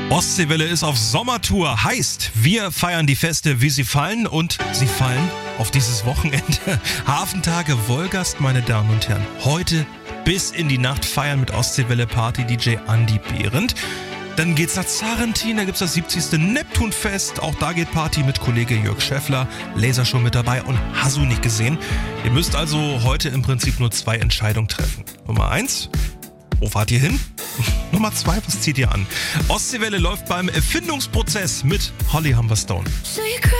Ostseewelle ist auf Sommertour. Heißt, wir feiern die Feste, wie sie fallen. Und sie fallen auf dieses Wochenende. Hafentage Wolgast, meine Damen und Herren. Heute bis in die Nacht feiern mit Ostseewelle Party DJ Andi Behrendt. Dann geht's nach Zarentin, da gibt's das 70. Neptunfest. Auch da geht Party mit Kollege Jörg Schäffler. Lasershow mit dabei und hast du nicht gesehen. Ihr müsst also heute im Prinzip nur 2 Entscheidungen treffen. Nummer 1, wo fahrt ihr hin? Nummer 2, was zieht ihr an? Ostseewelle läuft beim Erfindungsprozess mit Holly Humberstone.